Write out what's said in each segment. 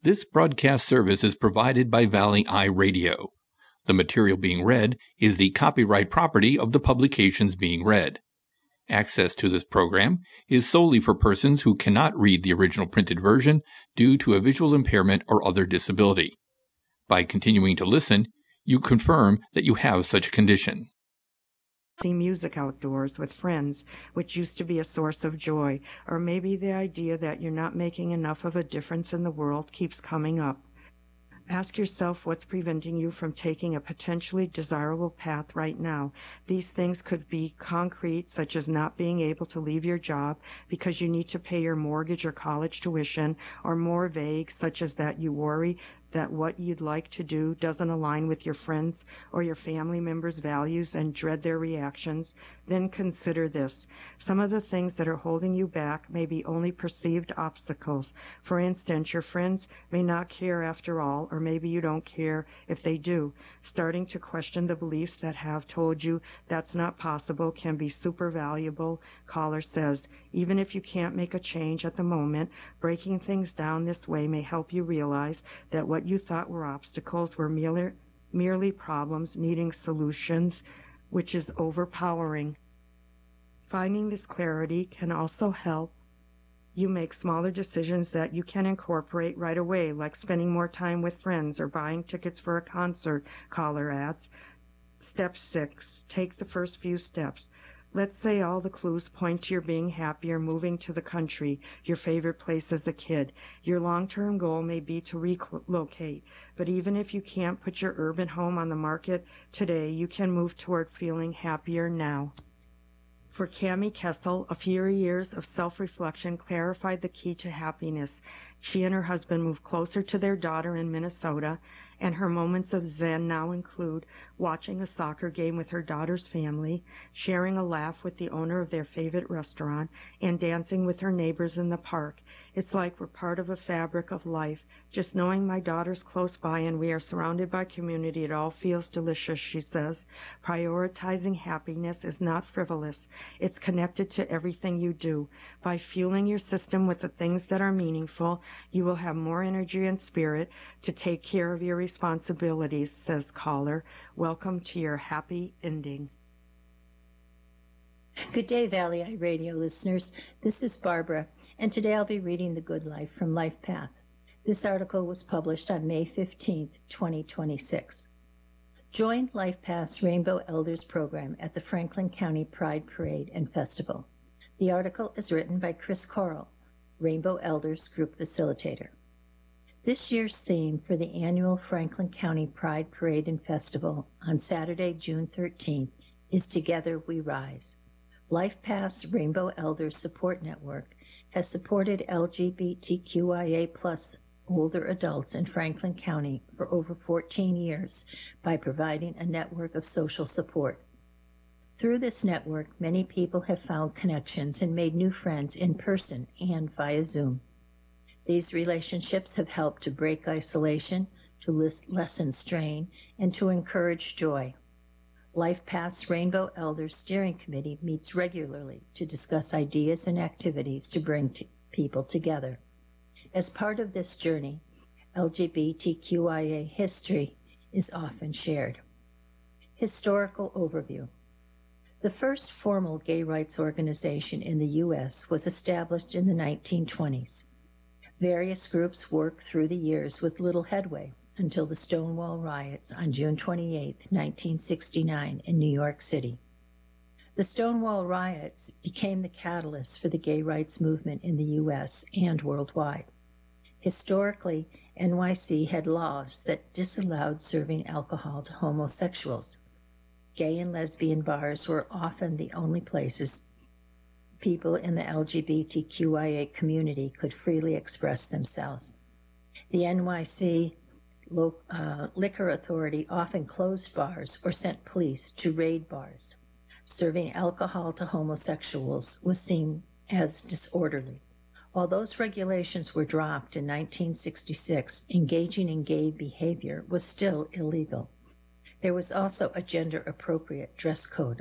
This broadcast service is provided by Valley Eye Radio. The material being read is the copyright property of the publications being read. Access to this program is solely for persons who cannot read the original printed version due to a visual impairment or other disability. By continuing to listen, you confirm that you have such a condition. See music outdoors with friends, which used to be a source of joy, or maybe the idea that you're not making enough of a difference in the world keeps coming up. Ask yourself what's preventing you from taking a potentially desirable path right now. These things could be concrete, such as not being able to leave your job because you need to pay your mortgage or college tuition, or more vague, such as that you worry that what you'd like to do doesn't align with your friends or your family members' values and dread their reactions. Then consider this. Some of the things that are holding you back may be only perceived obstacles. For instance, your friends may not care after all, or maybe you don't care if they do. Starting to question the beliefs that have told you that's not possible can be super valuable. Caller says, even if you can't make a change at the moment, breaking things down this way may help you realize that what you thought were obstacles were merely problems needing solutions, which is overpowering. Finding this clarity can also help you make smaller decisions that you can incorporate right away, like spending more time with friends or buying tickets for a concert, caller adds. Step 6, take the first few steps. Let's say all the clues point to your being happier moving to the country, your favorite place as a kid. Your long-term goal may be to relocate, but even if you can't put your urban home on the market today, you can move toward feeling happier now. For Cami Kessel, a few years of self-reflection clarified the key to happiness. She and her husband moved closer to their daughter in Minnesota, and her moments of zen now include watching a soccer game with her daughter's family, sharing a laugh with the owner of their favorite restaurant, and dancing with her neighbors in the park. It's like we're part of a fabric of life. Just knowing my daughter's close by and we are surrounded by community, it all feels delicious, she says. Prioritizing happiness is not frivolous. It's connected to everything you do. By fueling your system with the things that are meaningful, you will have more energy and spirit to take care of your responsibilities, says caller. Welcome to your happy ending. Good day, Valley Eye Radio listeners. This is Barbara, and today I'll be reading The Good Life from Life Path. This article was published on May 15th, 2026. Join Life Path's Rainbow Elders program at the Franklin County Pride Parade and Festival. The article is written by Chris Correll, Rainbow Elders Group Facilitator. This year's theme for the annual Franklin County Pride Parade and Festival on Saturday, June 13th is Together We Rise. Life Path's Rainbow Elders Support Network has supported LGBTQIA+ older adults in Franklin County for over 14 years by providing a network of social support. Through this network, many people have found connections and made new friends in person and via Zoom. These relationships have helped to break isolation, to lessen strain, and to encourage joy. Life Path's Rainbow Elders Steering Committee meets regularly to discuss ideas and activities to bring people together. As part of this journey, LGBTQIA history is often shared. Historical overview. The first formal gay rights organization in the U.S. was established in the 1920s. Various groups worked through the years with little headway until the Stonewall riots on June 28, 1969 in New York City. The Stonewall riots became the catalyst for the gay rights movement in the U.S. and worldwide. Historically, NYC had laws that disallowed serving alcohol to homosexuals. Gay and lesbian bars were often the only places people in the LGBTQIA community could freely express themselves. The NYC Liquor Authority often closed bars or sent police to raid bars. Serving alcohol to homosexuals was seen as disorderly. While those regulations were dropped in 1966, engaging in gay behavior was still illegal. There was also a gender-appropriate dress code.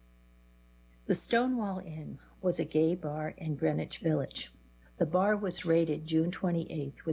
The Stonewall Inn was a gay bar in Greenwich Village. The bar was raided June 28th with